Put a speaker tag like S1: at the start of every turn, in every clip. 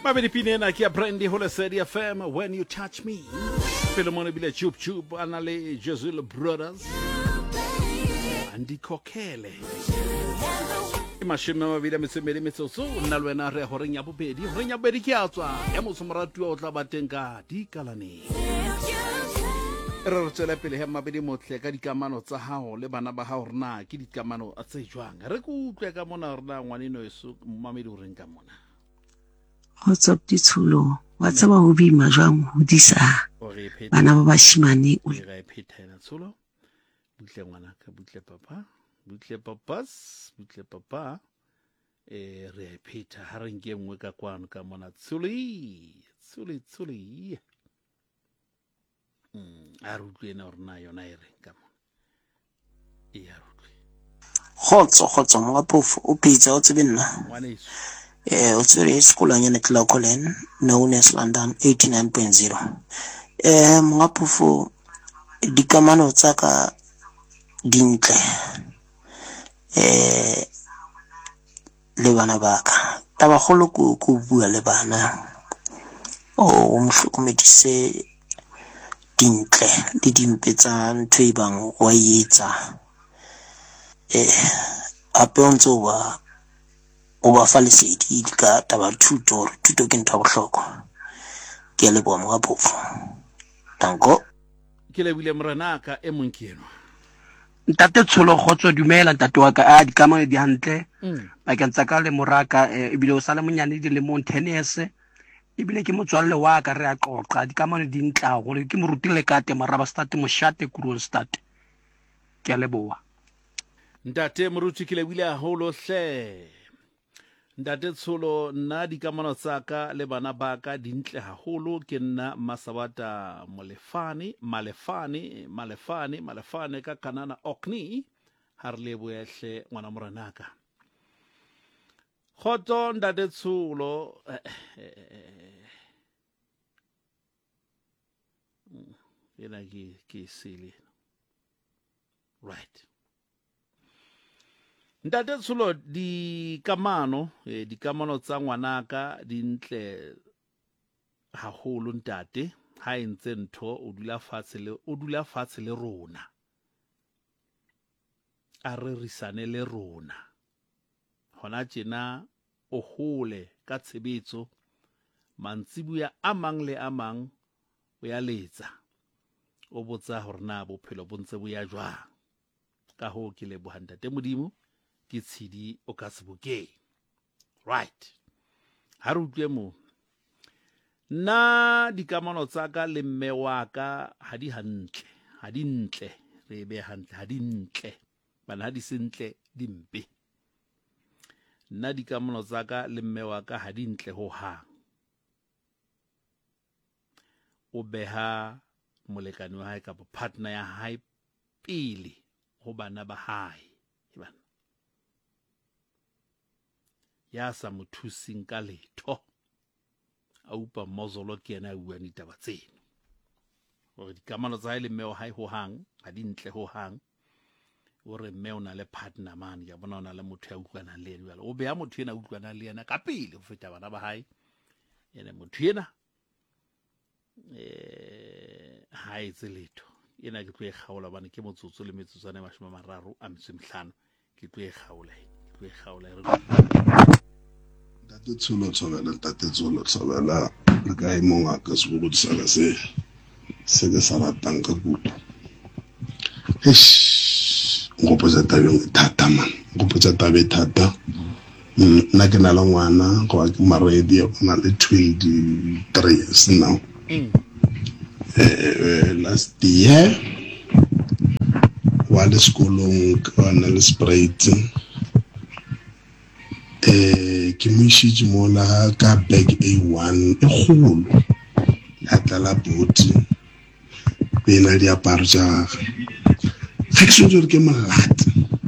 S1: Mabedi pinena kia Brandy Holesedi FM When You Touch Me. Philemon bile chup chup anale Jezul Brothers. Andy Kokele. Imashime mabedi mesemedi metsoso nalwena re horenya bobedi horenya bedi kiatswa ya mosomratu o tla batenga di kalane. Re tsela pele he mabedi motle ka dikamano tsa hao le bana ba hao rena ke dikamano a tse jwang re go utlwe ka mona rena ngwanino eso mmamedi o reng ka mona.
S2: What's up dithulo wa tsaba ho bima jwang ho disa bana ba bashimane o
S1: re phethela tsulo butle ngwana ka butle papa re phetha ha re nke ngwe ka kwano ka mona tsuli a rutlwe na rena yona ere ka mona e a rutlwe
S2: khotso mo gapofu o pizza o tsebe nna
S1: ngwaneso
S2: o tsere sekolanyana Tlakolen known as London 89.0 mo gapofu dikamano tsa ka dintle le bana ba ka taba golo ko bua le bana o mhlokomedise dintle le dimpe tsa ntho e bang wa etsa ape o ntse o ba fa lesedi ka taba thuto ke ntho ya bohlokwa ke le bo mo gapofu tango
S1: ke le bile mranaka e monkeno
S3: ntate tsholo khotso dumela ntate wa ka a dikamano di hantle ba ke ntsa ka le moraka e bile o sala monyane di le mo tennis e bile ke motswalle wa ka re a qoqa dikamano di ntla go le ke mo rutile ka te maraba start mo shate kurong start ke le boa
S1: ntate moruti ke le bile a holo hle ntate tsholo nna dikamano tsa ka le bana ba ka dintle haholo ke nna Masabata malefane ka kanana okni har le boehle ngwana moranaka khotso ntate tsholo ena ke sile right ntate tsholo dikamano tsa ngwanaka dintle haholo ntate ha entse ntho o dula fatshe le rona a re risane le rona hona tjena o hole ka tshebetso mantsibuya a mang le a mang o ya letsa o botsa hore na bophelo bo ntse bo ya jwang ka ho ke le bohantate modimo ke tshidi o ka sebokeng right ha re utlwe mo na dikamano tsa ka le mme wa ka ha di ntle re be hantle ha di ntle bana ha di sentle dimpe na dikamano tsa ka le mme wa ka ha di ntle ho hang o beha molekane wa hae ka partner ya hae pele ho bana ba hae ya sa mothusing ka letho a upa mozolo ke ena a bua ditaba tseno gore dikamano tsa ile mme o hae ho hang ha di ntle ho hang o re mme o na le partner man ya bona ona le motho ya utlwana le ena o be ya motho ena utlwana le ena ka pele ho feta bana ba hae ene motho ena ha itse letho ena ke tlo e gaola bana ke motsotso le metsotsana ya 35 ke tlo e gaola
S4: Tate Tsholo tshobela le ka imong a ka se go disala se ke sa ratang ka kudu ngopotsa tabeng thata man ngopotsa tabe thata nna ke na le ngwana go a ke maredi o na le 23 years now last year wa le sekolong ka na le sprite ke moshitse mola ka bag A1 e kgolo ya tla boti bena di aparo ja ga ke sentse ke malata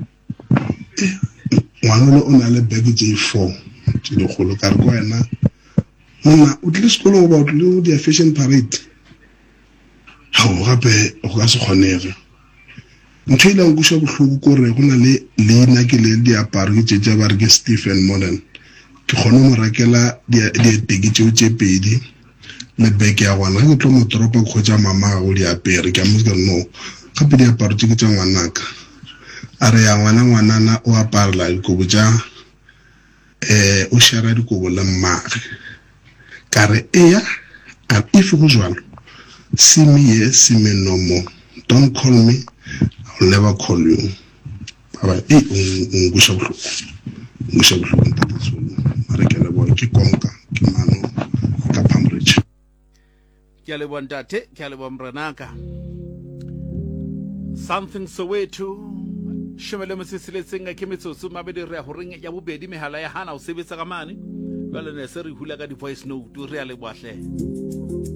S4: ngwana o na le bag J4 tse di kgolo ka re go wena mona o tle sekolo go ba o tle di fashion parade ha o gape go ka se kgonege ntho ile go bohloko gore go na le leina ke le diaparo ke tšetša ba re ke Stephen Modern ke kgone mo rekela dieteki tseo tse pedi le beke ya gona ke tlo mo toropa kgotsa mama ga go di apere ke mo ke no gape diaparo tse ke tsa ngwanaka a re ya ngwanana o aparela dikobo tsa o shara dikobo le mmage ka re eya and if go jwalo see me here see me no more don't call me I'll never call you baba ngusha buhlungu ntatsolo mara ke le bona ke konka ke mano ka Pambridge
S1: ke a leboa ntate ke a leboa mrenaka something Soweto shumele mosisiletseng ke metsotso mabedi re go reng ya bobedi mehala ya hana o sebetsa ka mane jwale ne se re hula ka di voice note re a leboa hle